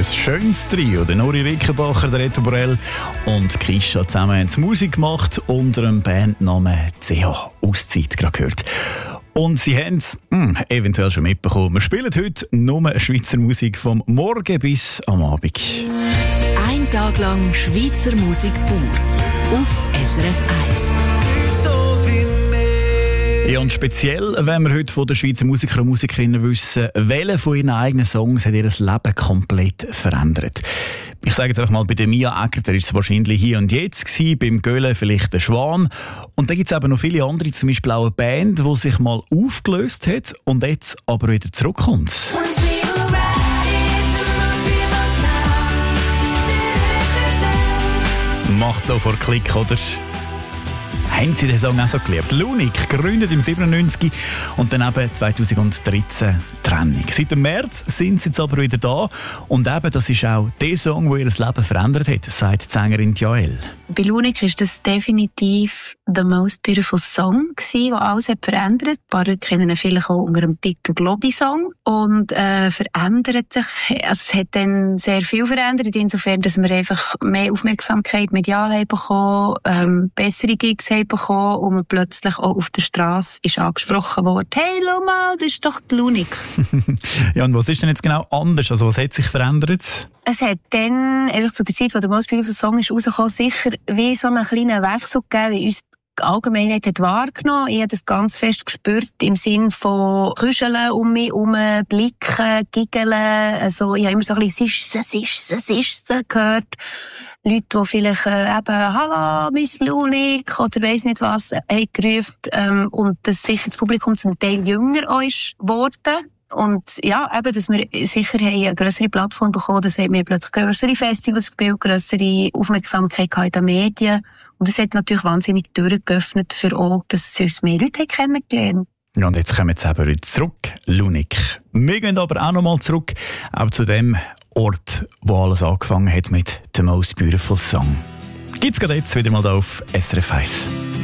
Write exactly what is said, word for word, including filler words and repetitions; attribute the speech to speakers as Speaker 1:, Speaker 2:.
Speaker 1: ein schönes Trio. Der Nori Rickenbacher, der Reto Borell und Kisha zusammen haben Musik gemacht unter dem Bandnamen C H Auszeit gerade gehört. Und sie haben es hm, eventuell schon mitbekommen. Wir spielen heute nur Schweizer Musik vom Morgen bis am Abend.
Speaker 2: Ein Tag lang Schweizer Musik pur auf S R F eins.
Speaker 1: Ja, und speziell, wenn wir heute von den Schweizer Musiker und Musikerinnen wissen, welche von ihren eigenen Songs hat ihr Leben komplett verändert. Ich sage jetzt einfach mal, bei der Mia Egger ist es wahrscheinlich hier und jetzt gewesen, beim Göhle vielleicht der Schwan. Und dann gibt es eben noch viele andere, zum Beispiel auch eine Band, die sich mal aufgelöst hat und jetzt aber wieder zurückkommt. Macht sofort Klick, oder? Haben Sie den Song auch so geliebt? Lunik, gegründet im siebenundneunzig und dann eben zweitausenddreizehn Trennung. Seit dem März sind sie jetzt aber wieder da und eben das ist auch der Song, der ihr Leben verändert hat, sagt die Sängerin Joel.
Speaker 3: Bei Lunik war das definitiv «The Most Beautiful Song», der alles hat verändert. Ein paar Leute kennen ihn vielleicht auch unter dem Titel «Globi-Song». Und äh, verändert sich, also es hat dann sehr viel verändert, insofern, dass wir einfach mehr Aufmerksamkeit medial haben bekommen, ähm, bessere Gigs haben bekommen und man plötzlich auch auf der Straße ist angesprochen worden: «Hey, schau mal, das ist doch die Lunik.»
Speaker 1: Ja, und was ist denn jetzt genau anders? Also was hat sich verändert?
Speaker 3: Es hat dann, einfach zu der Zeit, wo der «Most Beautiful Song» ist rausgekommen, sicher wie so einen kleinen Wechsel gegeben, wie uns die Allgemeinheit hat wahrgenommen. Ich habe das ganz fest gespürt im Sinn von Küscheln um mich herum, Blicken, Giggeln. Also, ich habe immer so ein bisschen «Es ist es, ist es, ist es» gehört. Leute, die vielleicht äh, eben «Hallo, Miss Lunik» oder weiss nicht was, haben gerufen. Ähm, und dass sicher das Publikum zum Teil jünger auch ist geworden. Und ja, eben, dass wir sicher eine grössere Plattform bekommen, das haben wir plötzlich grössere Festivals gespielt, grössere Aufmerksamkeit in den Medien. Und das hat natürlich wahnsinnig Türen geöffnet für auch, dass uns mehr Leute kennengelernt haben.
Speaker 1: Ja, und jetzt kommen wir eben wieder zurück, Lunik. Wir gehen aber auch nochmal zurück, auch zu dem Ort, wo alles angefangen hat mit «The Most Beautiful Song». Gibt's gerade jetzt wieder mal da auf S R F eins.